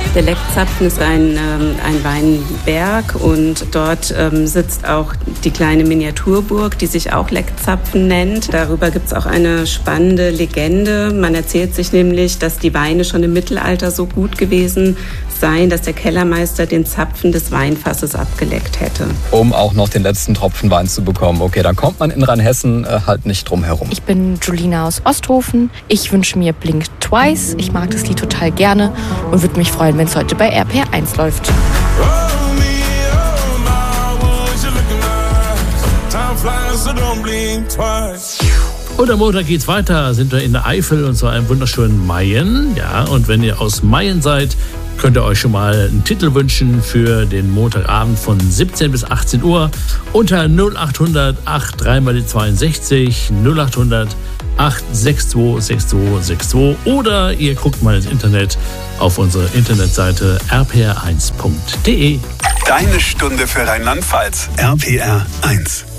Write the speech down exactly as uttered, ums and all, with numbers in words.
Der Leckzapfen ist ein, ähm, ein Weinberg und dort ähm, sitzt auch die kleine Miniaturburg, die sich auch Leckzapfen nennt. Darüber gibt es auch eine spannende Legende. Man erzählt sich nämlich, dass die Weine schon im Mittelalter so gut gewesen seien, dass der Kellermeister den Zapfen des Weinfasses abgeleckt hätte. Um auch noch den letzten Tropfen Wein zu bekommen. Okay, dann kommt man in Rheinhessen äh, halt nicht drum herum. Ich bin Julina aus Osthofen. Ich wünsche mir Blink Twice. Ich mag das Lied total gerne und würde mich freuen, wenn es heute bei R P R eins läuft. Und am Montag geht's weiter, sind wir in der Eifel und zwar im wunderschönen Mayen. Ja, und wenn ihr aus Mayen seid, könnt ihr euch schon mal einen Titel wünschen für den Montagabend von siebzehn bis achtzehn Uhr unter null acht hundert acht drei mal die zweiundsechzig, null acht hundert acht sechs zwei sechs zwei sechs zwei oder ihr guckt mal ins Internet auf unsere Internetseite r p r eins punkt d e. Deine Stunde für Rheinland-Pfalz, R P R eins.